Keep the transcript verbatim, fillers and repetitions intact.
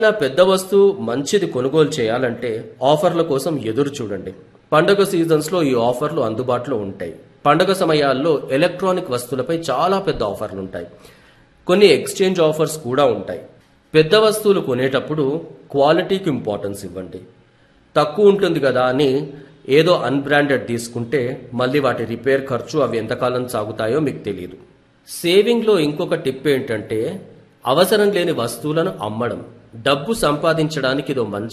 ఇలా పెద్ద వస్తువు మంచిది కొనుగోలు చేయాలంటే ఆఫర్ల కోసం ఎదురు చూడండి. పండుగ సీజన్స్ లో ఈ ఆఫర్లు అందుబాటులో ఉంటాయి. పండుగ సమయాల్లో ఎలక్ట్రానిక్ వస్తువులపై చాలా పెద్ద ఆఫర్లు ఉంటాయి. కొన్ని ఎక్స్చేంజ్ ఆఫర్స్ కూడా ఉంటాయి. పెద్ద వస్తువులు కొనేటప్పుడు క్వాలిటీకి ఇంపార్టెన్స్ ఇవ్వండి. తక్కువ ఉంటుంది కదా అని ఏదో అన్బ్రాండెడ్ తీసుకుంటే మళ్ళీ వాటి రిపేర్ ఖర్చు అవి ఎంతకాలం సాగుతాయో మీకు తెలియదు. సేవింగ్ లో ఇంకొక టిప్ ఏంటంటే అవసరం లేని వస్తువులను అమ్మడం. డబ్బు సంపాదించడానికి ఇదో మంచి